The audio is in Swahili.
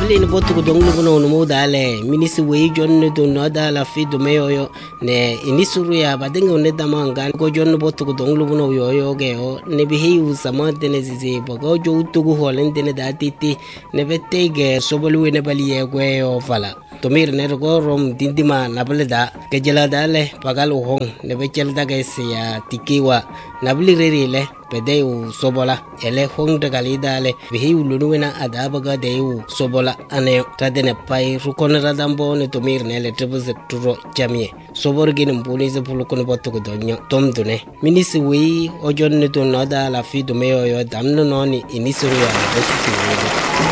nabili ni botu kudonglu kuno numu dale minisi wei jonne do no dala fi do meyo ne inisuru ya badenga ne damanga ko jonne botu kudonglu kuno yo ge o ne bihi usama dene zizi bogo jo utugu holen dene datiti ne betege sobolu ne bali ye gwe o fala tomir ne go rom dindima nabale da kejela dale pagal hong ne bechel da ge ya tikiwa nabili rerile pedeu sobola ele hong de galidale bihi ulunuena adabaga deu sobola ane tadene pai rukon radambo ne tomir ne le trebuse turo jamie soborgin mbuni ze pulukon botu ko donyo tomdune minisi wi ojon ne to nada la fi do meyo damno noni inisuru ya